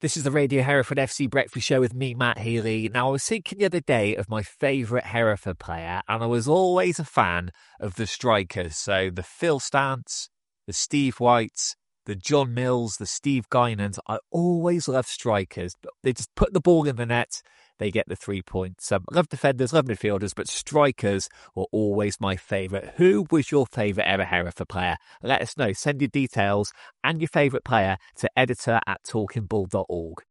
This is the Radio Hereford FC Breakfast Show with me, Matt Healy. Now, I was thinking the other day of my favourite Hereford player, and I was always a fan of the strikers. So the Phil Stance, the Steve Whites, the John Mills, the Steve Guinans. I always love strikers. They just put the ball in the net, they get the 3 points. I love defenders, love midfielders, but strikers were always my favourite. Who was your favourite ever Hereford player? Let us know. Send your details and your favourite player to editor@talkingbull.org.